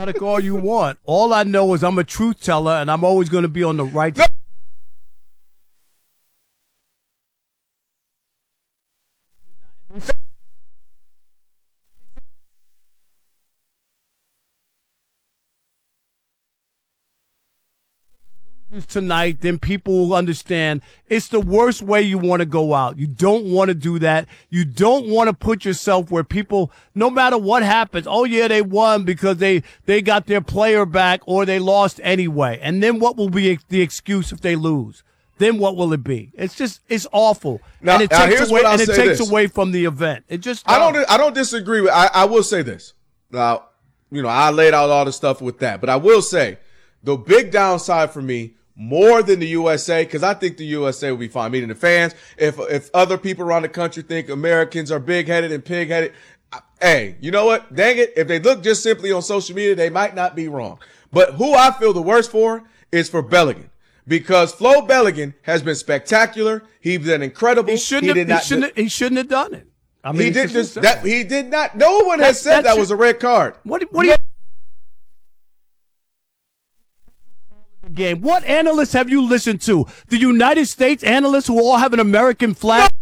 Like all you want. All I know is I'm a truth teller, and I'm always going to be on the right side. Tonight, then people will understand it's the worst way you want to go out. You don't want to do that. You don't want to put yourself where people, no matter what happens, oh yeah, they won because they got their player back or they lost anyway. And then what will be the excuse if they lose? Then what will it be? It's awful. Now, and it takes away from the event. It just I don't disagree with I will say this. Now, I laid out all the stuff with that, but I will say the big downside for me, more than the USA, because I think the USA will be fine. Meaning the fans, if other people around the country think Americans are big-headed and pig-headed, hey, you know what? Dang it. If they look just simply on social media, they might not be wrong. But who I feel the worst for is for Belligan. Because Flo Belligan has been spectacular. He's been incredible. He shouldn't have done it. I mean, he did not. No one has said that was a red card. What do you game? What analysts have you listened to? The United States analysts who all have an American flag?